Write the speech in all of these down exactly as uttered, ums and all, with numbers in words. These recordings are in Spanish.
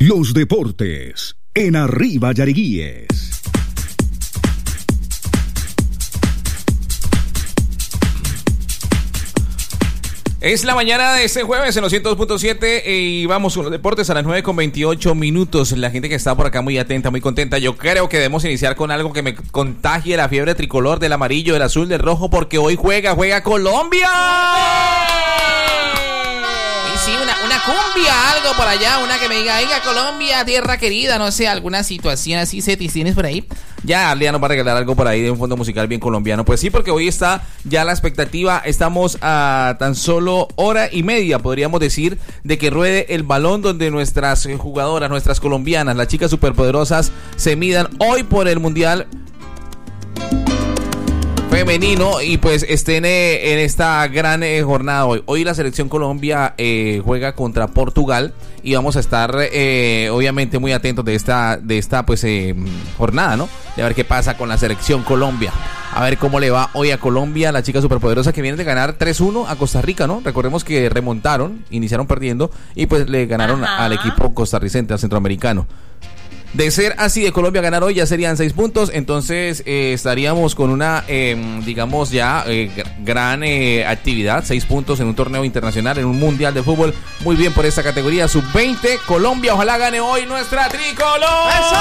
Los deportes en Arriba Yariguíes. Es la mañana de este jueves en los ciento dos punto siete y vamos con los deportes a las nueve con veintiocho minutos. La gente que está por acá muy atenta, muy contenta. Yo creo que debemos iniciar con algo que me contagie la fiebre tricolor del amarillo, del azul, del rojo, porque hoy juega, juega Colombia. Y sí, una, una cumbia, algo por allá, una que me diga, oiga, Colombia, tierra querida, no sé, alguna situación así, Cetis, ¿tienes por ahí? Ya Arlia nos va a regalar algo por ahí de un fondo musical bien colombiano. Pues sí, porque hoy está ya la expectativa. Estamos a tan solo hora y media, podríamos decir, de que ruede el balón donde nuestras jugadoras, nuestras colombianas, las chicas superpoderosas, se midan hoy por el Mundial femenino y pues estén eh, en esta gran eh, jornada hoy. Hoy la selección Colombia eh, juega contra Portugal y vamos a estar eh, obviamente muy atentos de esta de esta pues eh, jornada, ¿no? De ver qué pasa con la selección Colombia. A ver cómo le va hoy a Colombia, la chica superpoderosa que viene de ganar tres uno a Costa Rica, ¿no? Recordemos que remontaron, iniciaron perdiendo y pues le ganaron Ajá. al equipo costarricense, al centroamericano. De ser así de Colombia ganar hoy ya serían seis puntos, entonces eh, estaríamos con una, eh, digamos ya, eh, gran eh, actividad, seis puntos en un torneo internacional, en un mundial de fútbol, muy bien por esta categoría, sub veinte, Colombia, ojalá gane hoy nuestra tricolor. ¡Eso!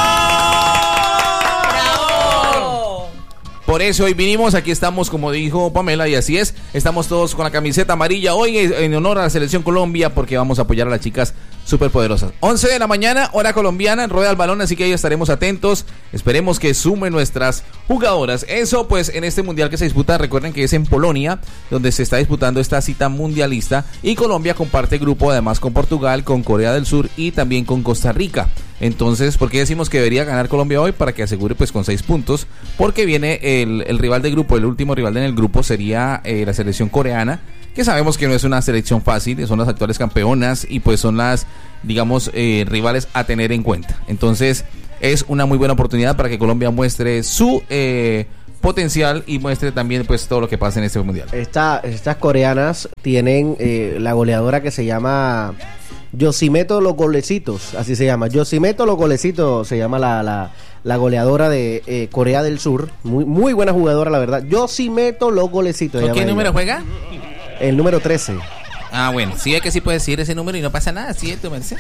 ¡Bravo! Por eso hoy vinimos, aquí estamos como dijo Pamela y así es, estamos todos con la camiseta amarilla hoy en honor a la selección Colombia porque vamos a apoyar a las chicas superpoderosas. once de la mañana, hora colombiana, rueda el balón, así que ahí estaremos atentos, esperemos que sumen nuestras jugadoras. Eso pues en este mundial que se disputa, recuerden que es en Polonia, donde se está disputando esta cita mundialista y Colombia comparte grupo además con Portugal, con Corea del Sur y también con Costa Rica. Entonces, ¿por qué decimos que debería ganar Colombia hoy? Para que asegure pues con seis puntos, porque viene el, el rival de grupo, el último rival en el grupo sería eh, la selección coreana, que sabemos que no es una selección fácil, son las actuales campeonas y pues son las, digamos, eh, rivales a tener en cuenta. Entonces, es una muy buena oportunidad para que Colombia muestre su eh, potencial y muestre también pues todo lo que pasa en este mundial. Esta, estas coreanas tienen eh, la goleadora que se llama Yosimeto Los Golecitos, así se llama. Yosimeto Los Golecitos se llama la, la, la goleadora de eh, Corea del Sur. Muy, muy buena jugadora, la verdad. Yosimeto Los Golecitos. ¿Con qué número juega? El número trece. Ah, bueno, sí es que sí puede decir ese número y no pasa nada, sí es tu merced.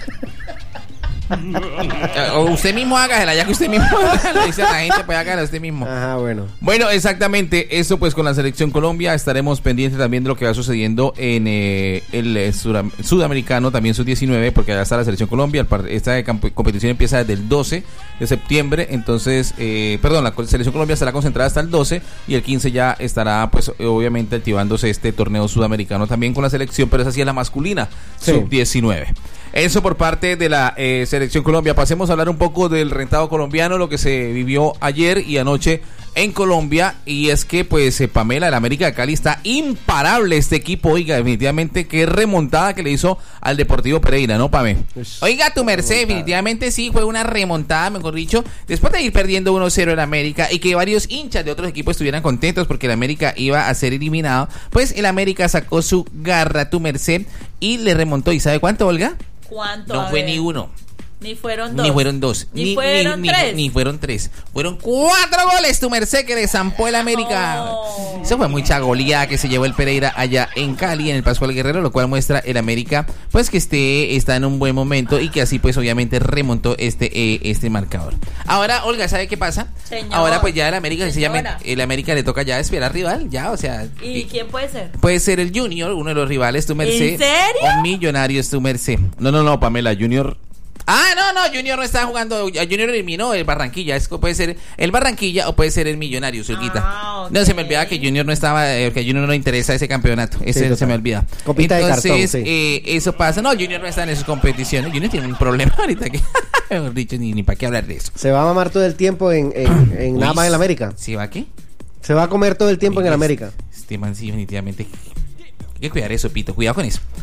O usted mismo hágasela, ya que usted mismo le dice a la gente, pues hágala usted mismo. Ajá, bueno. Bueno, exactamente, eso pues con la selección Colombia, estaremos pendientes también de lo que va sucediendo en eh, el eh, sudam- sudamericano, también sub diecinueve, porque allá está la selección Colombia, esta camp- competición empieza desde el doce de septiembre, entonces, eh, perdón, la selección Colombia estará concentrada hasta el doce y el quince ya estará pues obviamente activándose este torneo sudamericano también con la selección, pero esa sí es la masculina, sí. sub diecinueve. Eso por parte de la eh, selección Colombia. Pasemos a hablar un poco del rentado colombiano, lo que se vivió ayer y anoche en Colombia. Y es que, pues, eh, Pamela, el América de Cali está imparable este equipo. Oiga, definitivamente, qué remontada que le hizo al Deportivo Pereira, ¿no, Pame? Oiga, tu merced, definitivamente sí, fue una remontada, mejor dicho, después de ir perdiendo uno cero el América y que varios hinchas de otros equipos estuvieran contentos porque el América iba a ser eliminado. Pues el América sacó su garra, tu merced, y le remontó. ¿Y sabe cuánto, Olga? ¿Cuánto? No fue ni uno. Ni fueron dos. Ni fueron dos. Ni, ni fueron ni, tres. Ni, ni fueron tres. Fueron cuatro goles, tu merced, que le zampó el América. Oh. Eso fue mucha goleada que se llevó el Pereira allá en Cali, en el Pascual Guerrero, lo cual muestra el América, pues que esté, está en un buen momento y que así, pues, obviamente remontó este, eh, este marcador. Ahora, Olga, ¿sabe qué pasa? Señor. Ahora, pues, ya el América, sencillamente, el América le toca ya esperar rival, ya, o sea. ¿Y, y quién puede ser? Puede ser el Junior, uno de los rivales, tu merced. ¿En serio? O Millonarios, tu merced. No, no, no, Pamela, Junior. Ah, no, no, Junior no está jugando. Junior eliminó el Barranquilla. Es que puede ser el Barranquilla o puede ser el Millonarios, Olguita. Ah, okay. No, se me olvidaba que Junior no estaba, eh, que a Junior no le interesa ese campeonato. Ese sí, se me olvida. Copita Entonces, de cartón, sí. eh, eso pasa. No, Junior no está en esas competiciones. Junior tiene un problema ahorita que, mejor dicho, ni, ni para qué hablar de eso. Se va a mamar todo el tiempo en, en, en Uy, nada más en la América. ¿Se va a qué? Se va a comer todo el tiempo Uy, en el América. Este man sí, definitivamente. Hay que cuidar eso, Pito. Cuidado con eso.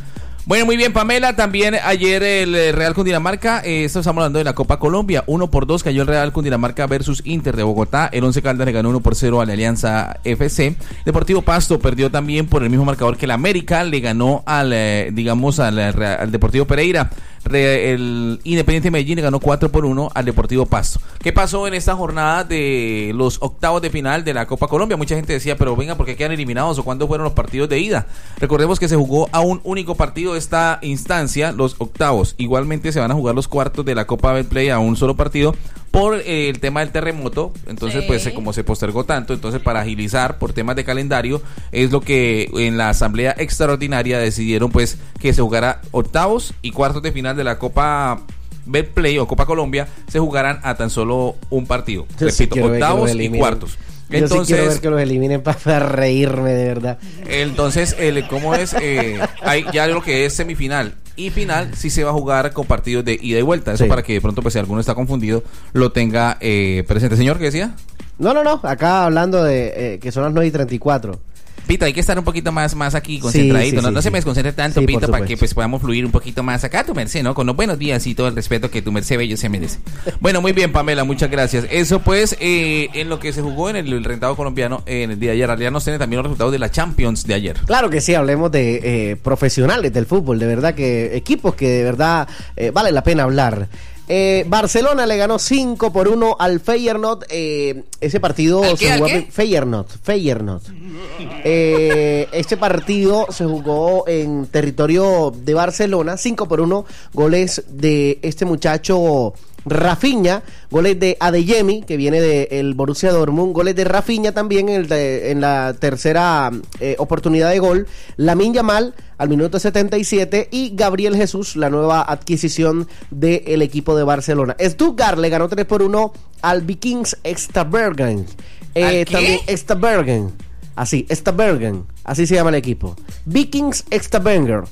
Bueno, muy bien, Pamela. También ayer el Real Cundinamarca, eh, esto estamos hablando de la Copa Colombia, uno por dos cayó el Real Cundinamarca versus Inter de Bogotá. El Once Caldas le ganó uno por cero a la Alianza F C. Deportivo Pasto perdió también por el mismo marcador que el América, le ganó al, eh, digamos, al, al Deportivo Pereira. Re, el Independiente Medellín le ganó cuatro por uno al Deportivo Pasto. ¿Qué pasó en esta jornada de los octavos de final de la Copa Colombia? Mucha gente decía, pero venga, ¿por qué quedan eliminados o cuándo fueron los partidos de ida? Recordemos que se jugó a un único partido de esta instancia, los octavos. Igualmente se van a jugar los cuartos de la Copa Betplay a un solo partido por eh, el tema del terremoto. Entonces, sí. pues como se postergó tanto, entonces para agilizar por temas de calendario, es lo que en la asamblea extraordinaria decidieron pues que se jugara octavos y cuartos de final de la Copa Betplay o Copa Colombia se jugarán a tan solo un partido. Yo Repito, sí octavos y cuartos. Yo Entonces, sí quiero ver que los eliminen para, para reírme de verdad. Entonces, el, ¿cómo es? Eh, hay ya lo que es semifinal y final sí se va a jugar con partidos de ida y vuelta. Eso sí. Para que de pronto, pues si alguno está confundido, lo tenga eh, presente. Señor, ¿qué decía? No, no, no. Acá hablando de eh, que son las nueve y treinta y cuatro. Pita, hay que estar un poquito más, más aquí concentradito, sí, sí, no, sí, no sí. se me desconcentre tanto, sí, Pita, para que pues podamos fluir un poquito más acá, tu merced, ¿no? Con los buenos días y todo el respeto que tu merced bello se merece. Bueno, muy bien, Pamela, muchas gracias. Eso pues, eh, en lo que se jugó en el, el rentado colombiano eh, en el día de ayer, realidad nos tiene también los resultados de la Champions de ayer. Claro que sí, hablemos de eh, profesionales del fútbol, de verdad que equipos que de verdad eh, vale la pena hablar. Eh, Barcelona le ganó cinco por uno al Feyenoord. Eh, ese partido ¿Al qué, se jugó al qué? Feyenoord, Feyenoord. Eh, este partido se jugó en territorio de Barcelona, cinco por uno, goles de este muchacho Rafinha, goles de Adeyemi, que viene del Borussia Dortmund, goles de Rafinha también en, el de, en la tercera eh, oportunidad de gol, Lamine Yamal al minuto setenta y siete y Gabriel Jesús, la nueva adquisición del equipo de Barcelona. Stuttgart le ganó tres por uno al Vikings Extrabergen. Eh, ¿Al qué? También Extrabergen, así, Extrabergen, así se llama el equipo. Vikings Extrabergen.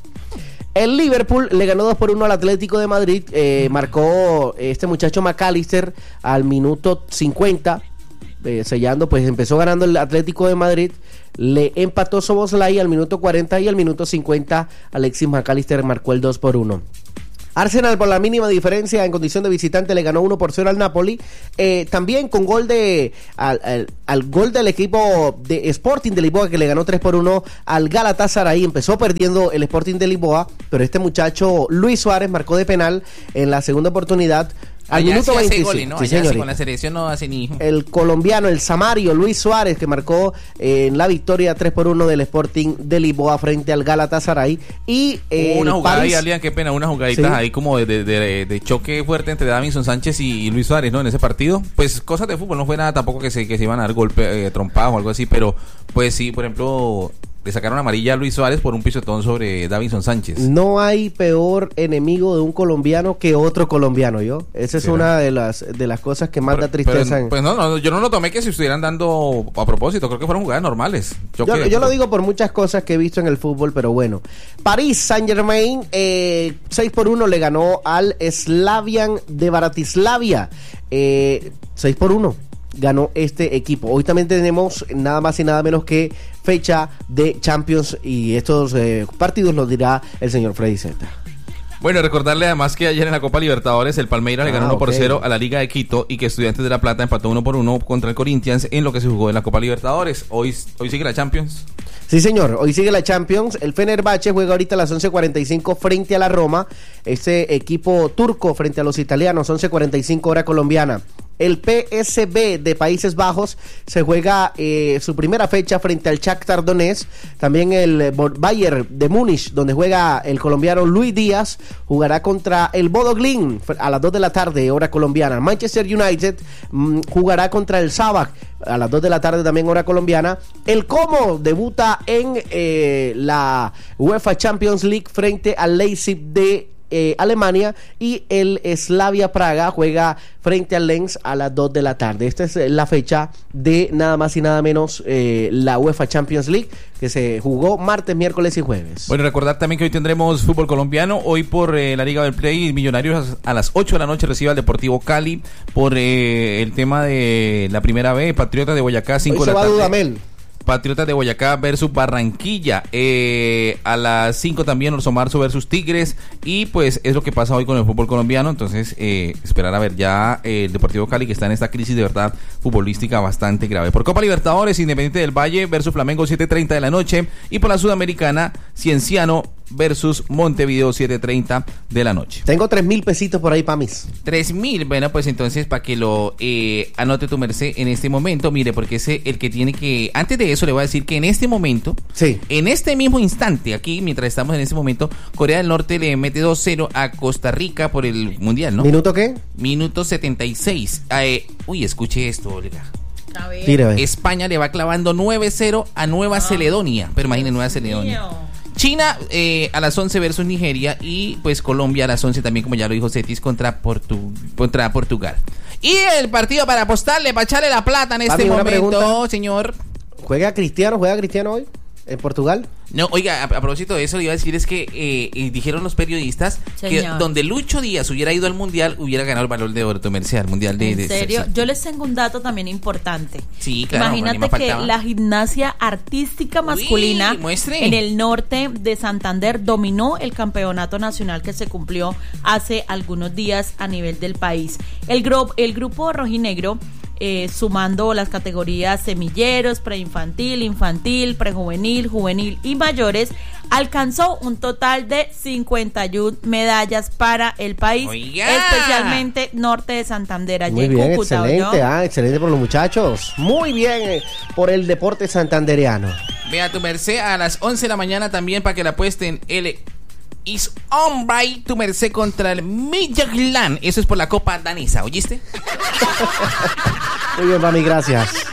El Liverpool le ganó dos por uno al Atlético de Madrid. Eh, marcó este muchacho McAllister al minuto cincuenta, eh, sellando, pues empezó ganando el Atlético de Madrid. Le empató Szoboszlai al minuto cuarenta y al minuto cincuenta Alexis McAllister marcó el dos por uno. Arsenal por la mínima diferencia en condición de visitante le ganó uno por cero al Napoli, eh, también con gol de al, al, al gol del equipo de Sporting de Lisboa, que le ganó tres por uno al Galatasaray. Empezó perdiendo el Sporting de Lisboa, pero este muchacho Luis Suárez marcó de penal en la segunda oportunidad al allá minuto sí veinticinco. Goles, ¿no? Sí, Allá sí, con la selección no hace ni hijo. El colombiano, el samario Luis Suárez, que marcó eh, en la victoria tres por uno del Sporting de Lisboa frente al Galatasaray. Y eh, una jugada París, ahí, Alian, qué pena, una jugadita ¿sí? ahí como de, de, de, de choque fuerte entre Davinson Sánchez y, y Luis Suárez, ¿no? En ese partido, pues cosas de fútbol, no fue nada tampoco que se, que se iban a dar golpe, eh, trompados o algo así, pero pues sí, por ejemplo, le sacaron amarilla a Luis Suárez por un pisotón sobre Davinson Sánchez. No hay peor enemigo de un colombiano que otro colombiano, ¿yo? Esa es ¿sí, una no? de las de las cosas que más pero, da tristeza. Pero, pues no, no, yo no lo tomé que se estuvieran dando a propósito, creo que fueron jugadas normales. Yo, yo, yo lo digo por muchas cosas que he visto en el fútbol, pero bueno. París Saint-Germain eh, seis por uno le ganó al Slavian de Bratislavia. Eh, seis por uno ganó este equipo. Hoy también tenemos nada más y nada menos que fecha de Champions y estos eh, partidos los dirá el señor Freddy Zeta. Bueno, recordarle además que ayer en la Copa Libertadores el Palmeiras ah, le ganó uno por cero a la Liga de Quito y que Estudiantes de La Plata empató uno por uno contra el Corinthians en lo que se jugó en la Copa Libertadores. Hoy, hoy sigue la Champions. Sí, señor, hoy sigue la Champions. El Fenerbahce juega ahorita a las once cuarenta y cinco frente a la Roma. Este equipo turco frente a los italianos, once cuarenta y cinco hora colombiana. El P S V de Países Bajos se juega eh, su primera fecha frente al Shakhtar Donetsk. También el Bayern de Múnich, donde juega el colombiano Luis Díaz, jugará contra el Bodo Glimt a las dos de la tarde, hora colombiana. Manchester United mmm, jugará contra el Sabah a las dos de la tarde, también hora colombiana. El Como debuta en eh, la UEFA Champions League frente al Leipzig de Eh, Alemania, y el Slavia Praga juega frente al Lens a las dos de la tarde. Esta es la fecha de nada más y nada menos eh, la UEFA Champions League, que se jugó martes, miércoles y jueves. Bueno, recordar también que hoy tendremos fútbol colombiano. Hoy por eh, la Liga del Play, Millonarios a las ocho de la noche recibe al Deportivo Cali por eh, el tema de la primera B, Patriotas de Boyacá, cinco de la tarde. Hoy se va Dudamel. Patriotas de Boyacá versus Barranquilla. Eh, a las cinco también Orso Marzo versus Tigres. Y pues es lo que pasa hoy con el fútbol colombiano. Entonces eh, esperar a ver ya eh, el Deportivo Cali, que está en esta crisis de verdad futbolística bastante grave. Por Copa Libertadores, Independiente del Valle versus Flamengo, siete treinta de la noche. Y por la Sudamericana, Cienciano versus Montevideo, siete treinta de la noche. Tengo tres mil pesitos por ahí para mis. Tres mil, bueno, pues entonces para que lo eh, anote tu merced en este momento, mire, porque ese el que tiene que, antes de eso le voy a decir que en este momento, sí, en este mismo instante, aquí, mientras estamos en este momento, Corea del Norte le mete dos cero a Costa Rica por el Mundial, ¿no? ¿Minuto qué? Minuto setenta y seis. Eh, uy, escuche esto, Olga. A ver. Tírame. España le va clavando nueve cero a Nueva Ah. Caledonia, pero imaginen Nueva Caledonia. Mío. China eh, a las once versus Nigeria y pues Colombia a las once también, como ya lo dijo Cetis, contra, Portu contra Portugal. Y el partido para apostarle, para echarle la plata en este Papi, una momento, pregunta. señor. ¿Juega Cristiano? ¿Juega Cristiano hoy? ¿En Portugal? No, oiga, a, a propósito de eso, le iba a decir es que eh, eh, dijeron los periodistas que Señor. donde Lucho Díaz hubiera ido al Mundial, hubiera ganado el Balón de Oro, tu merced, al Mundial de... ¿En de- serio? sí. Yo les tengo un dato también importante. Sí, claro, ni Imagínate más que faltaba. la gimnasia artística masculina Uy, muestre. en el norte de Santander dominó el campeonato nacional que se cumplió hace algunos días a nivel del país. El, gro- el grupo rojinegro, eh, sumando las categorías semilleros, preinfantil, infantil, prejuvenil, juvenil y mayores, alcanzó un total de cincuenta y una medallas para el país, Oiga. especialmente norte de Santander, allí Muy en bien, Cúcuta, excelente, ¿oyó? ah, excelente por los muchachos. Muy bien eh, por el deporte santandereano. Vea tu merced a las once de la mañana también para que la apuesten el Is On By tu merced contra el Midtjylland. Eso es por la Copa Danesa, ¿oíste? Muy bien, mami, gracias.